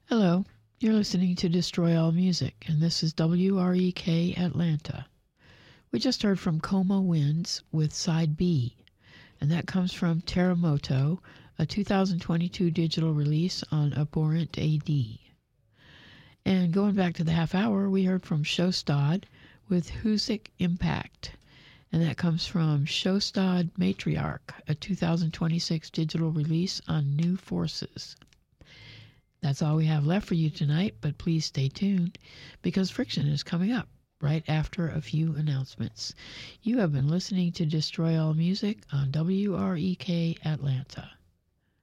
Hello, you're listening to Destroy All Music, and this is WREK Atlanta. We just heard from Coma Winds with Side B, and that comes from Terremoto, a 2022 digital release on Abhorrent AD. And going back to the half hour, we heard from Shostad with Husic Impact, and that comes from Shostad Matriarch, a 2026 digital release on New Forces. That's all we have left for you tonight, but please stay tuned because Friction is coming up right after a few announcements. You have been listening to Destroy All Music on WREK Atlanta.